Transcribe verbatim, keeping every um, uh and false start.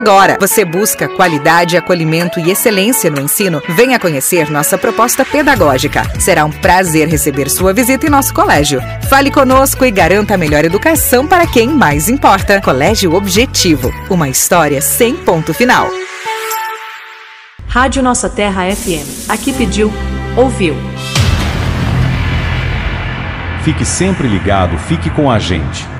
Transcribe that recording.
Agora, você busca qualidade, acolhimento e excelência no ensino? Venha conhecer nossa proposta pedagógica. Será um prazer receber sua visita em nosso colégio. Fale conosco e garanta a melhor educação para quem mais importa. Colégio Objetivo. Uma história sem ponto final. Rádio Nossa Terra F M. Aqui pediu, ouviu. Fique sempre ligado, fique com a gente.